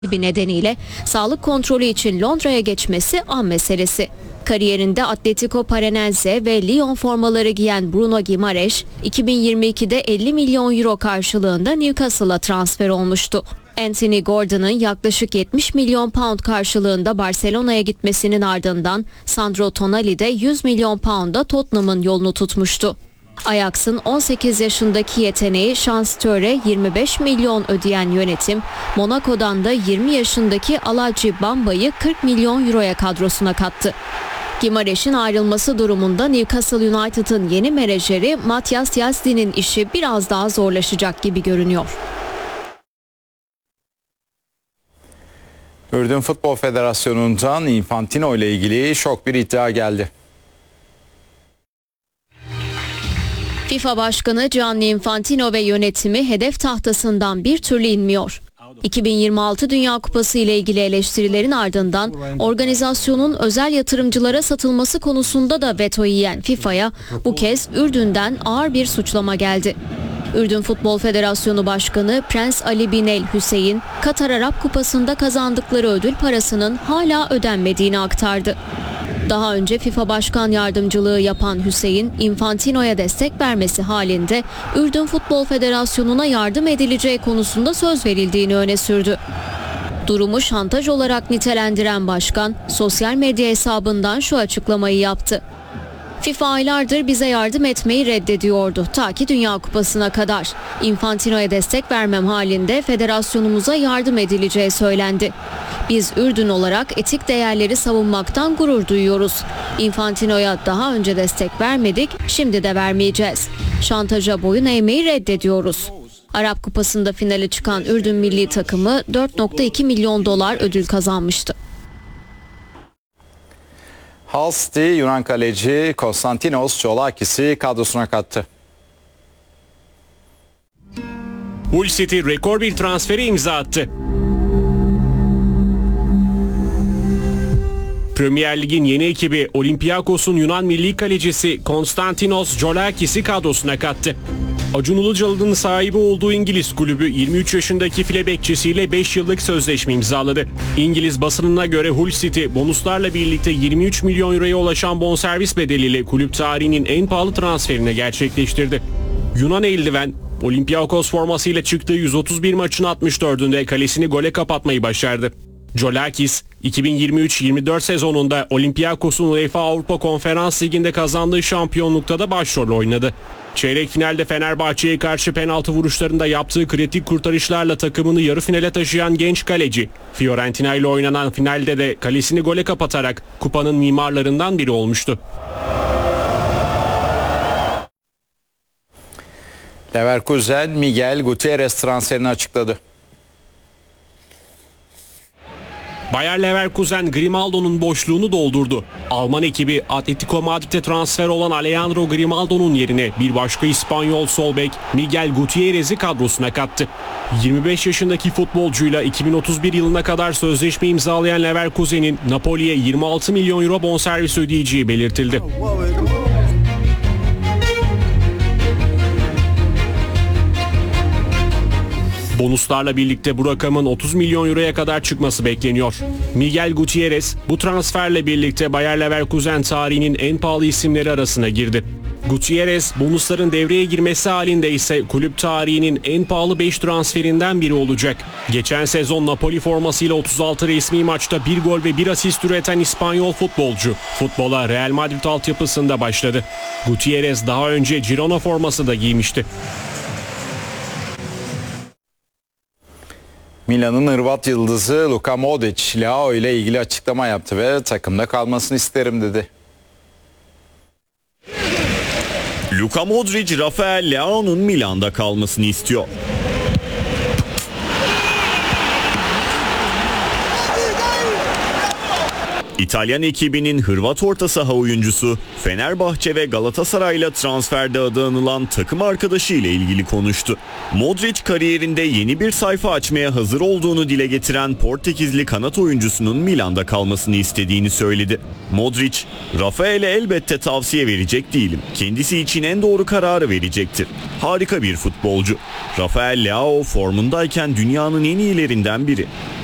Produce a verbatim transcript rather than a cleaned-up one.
nedeniyle sağlık kontrolü için Londra'ya geçmesi an meselesi. Kariyerinde Atletico Paranaense ve Lyon formaları giyen Bruno Guimaraes, iki bin yirmi ikide elli milyon euro karşılığında Newcastle'a transfer olmuştu. Anthony Gordon'ın yaklaşık yetmiş milyon pound karşılığında Barcelona'ya gitmesinin ardından Sandro Tonali de yüz milyon pound'a Tottenham'ın yolunu tutmuştu. Ajax'ın on sekiz yaşındaki yeteneği Şanstöre yirmi beş milyon ödeyen yönetim, Monaco'dan da yirmi yaşındaki Alaji Bamba'yı kırk milyon euroya kadrosuna kattı. Guimaraes'in ayrılması durumunda Newcastle United'ın yeni menajeri Matthias Yazdin'in işi biraz daha zorlaşacak gibi görünüyor. Ürdün Futbol Federasyonu'ndan Infantino ile ilgili şok bir iddia geldi. FIFA Başkanı Gianni Infantino ve yönetimi hedef tahtasından bir türlü inmiyor. iki bin yirmi altı Dünya Kupası ile ilgili eleştirilerin ardından organizasyonun özel yatırımcılara satılması konusunda da veto yiyen FIFA'ya bu kez Ürdün'den ağır bir suçlama geldi. Ürdün Futbol Federasyonu Başkanı Prens Ali bin El Hüseyin, Katar Arap Kupası'nda kazandıkları ödül parasının hala ödenmediğini aktardı. Daha önce FIFA Başkan Yardımcılığı yapan Hüseyin, Infantino'ya destek vermesi halinde Ürdün Futbol Federasyonu'na yardım edileceği konusunda söz verildiğini öne sürdü. Durumu şantaj olarak nitelendiren başkan, sosyal medya hesabından şu açıklamayı yaptı. FIFA aylardır bize yardım etmeyi reddediyordu ta ki Dünya Kupası'na kadar. Infantino'ya destek vermem halinde federasyonumuza yardım edileceği söylendi. Biz Ürdün olarak etik değerleri savunmaktan gurur duyuyoruz. Infantino'ya daha önce destek vermedik, şimdi de vermeyeceğiz. Şantaja boyun eğmeyi reddediyoruz. Arap Kupası'nda finale çıkan Ürdün milli takımı dört virgül iki milyon dolar ödül kazanmıştı. Hull City Yunan kaleci Konstantinos Cholakis'i kadrosuna kattı. Hull City rekor bir transferi imza attı. Premier Lig'in yeni ekibi Olympiakos'un Yunan milli kalecisi Konstantinos Cholakis'i kadrosuna kattı. Acun Ilıcalı'nın sahibi olduğu İngiliz kulübü yirmi üç yaşındaki file bekçisiyle beş yıllık sözleşme imzaladı. İngiliz basınına göre Hull City bonuslarla birlikte yirmi üç milyon euroya ulaşan bonservis bedeliyle kulüp tarihinin en pahalı transferini gerçekleştirdi. Yunan eldiven Olympiakos formasıyla çıktığı yüz otuz bir maçın altmış dördünde kalesini gole kapatmayı başardı. Cholakis iki bin yirmi üç yirmi dört sezonunda Olympiakos'un UEFA Avrupa Konferans Ligi'nde kazandığı şampiyonlukta da başrol oynadı. Çeyrek finalde Fenerbahçe'ye karşı penaltı vuruşlarında yaptığı kritik kurtarışlarla takımını yarı finale taşıyan genç kaleci, Fiorentina ile oynanan finalde de kalesini gole kapatarak kupanın mimarlarından biri olmuştu. Leverkusen Miguel Gutierrez transferini açıkladı. Bayer Leverkusen Grimaldo'nun boşluğunu doldurdu. Alman ekibi Atletico Madrid'e transfer olan Alejandro Grimaldo'nun yerine bir başka İspanyol sol bek Miguel Gutierrez'i kadrosuna kattı. yirmi beş yaşındaki futbolcuyla iki bin otuz bir yılına kadar sözleşme imzalayan Leverkusen'in Napoli'ye yirmi altı milyon euro bonservis ödeyeceği belirtildi. Bonuslarla birlikte bu rakamın otuz milyon euroya kadar çıkması bekleniyor. Miguel Gutierrez bu transferle birlikte Bayer Leverkusen tarihinin en pahalı isimleri arasına girdi. Gutierrez bonusların devreye girmesi halinde ise kulüp tarihinin en pahalı beş transferinden biri olacak. Geçen sezon Napoli formasıyla otuz altı resmi maçta bir gol ve bir asist üreten İspanyol futbolcu futbola Real Madrid altyapısında başladı. Gutierrez daha önce Girona forması da giymişti. Milan'ın Hırvat yıldızı Luka Modric, Leao ile ilgili açıklama yaptı ve takımda kalmasını isterim dedi. Luka Modric, Rafael Leao'nun Milan'da kalmasını istiyor. İtalyan ekibinin Hırvat orta saha oyuncusu Fenerbahçe ve Galatasaray'la transferde adı anılan takım arkadaşı ile ilgili konuştu. Modric kariyerinde yeni bir sayfa açmaya hazır olduğunu dile getiren Portekizli kanat oyuncusunun Milan'da kalmasını istediğini söyledi. Modric, Rafael'e elbette tavsiye verecek değilim. Kendisi için en doğru kararı verecektir. Harika bir futbolcu. Rafael Leao formundayken dünyanın en iyilerinden biri.